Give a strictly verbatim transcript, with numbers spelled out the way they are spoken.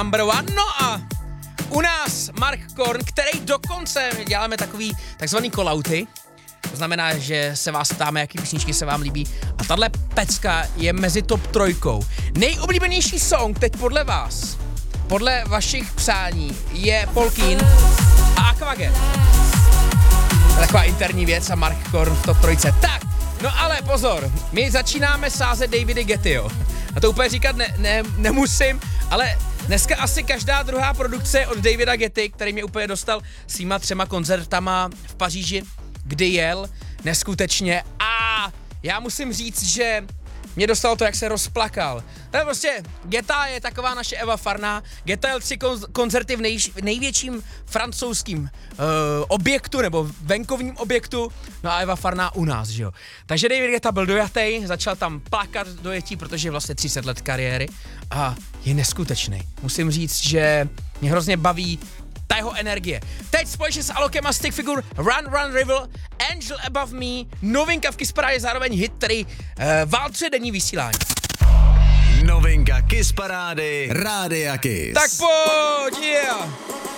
Number one. No a u nás Mark Korn, který dokonce děláme takový takzvaný callouty. To znamená, že se vás ptáme, jaký písničky se vám líbí. A tahle pecka je mezi top trojkou. Nejoblíbenější song teď podle vás, podle vašich přání, je Polkín a Aquagen. Taková interní věc a Mark Korn v top trojce. Tak, no ale pozor, my začínáme sázet Davida Gettyho. A to úplně říkat ne, ne, nemusím, ale dneska asi každá druhá produkce od Davida Getty, který mě úplně dostal svýma třema koncertama v Paříži, kdy jel, neskutečně. A já musím říct, že mě dostalo to, jak se rozplakal. To je prostě, Geta je taková naše Eva Farná. Geta jel tři koncerty v, nej, v největším francouzským uh, objektu, nebo venkovním objektu, no a Eva Farná u nás, že jo. Takže David Guetta byl dojatý, začal tam plakat dojetí, protože je vlastně třicet let kariéry a je neskutečný. Musím říct, že mě hrozně baví ta jeho energie. Teď společně s Alokem a Stick Figure Run Run River, Angel Above Me, novinka v Kiss Parádě, zároveň hit, který uh, válcuje denní vysílání. Novinka Kiss Parády, Rádia Kiss. Tak pojď, yeah!